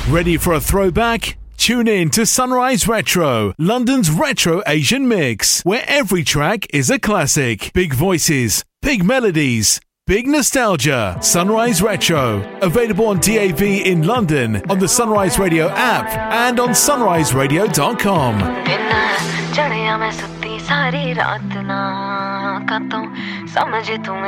Ready for a throwback? Tune in to Sunrise Retro, London's retro Asian mix, where every track is a classic. Big voices, big melodies, big nostalgia. Sunrise Retro, available on DAB in London, on the Sunrise Radio app, and on sunriseradio.com. चढ़िया मैं सुती सारी रात ना कातों समझ तू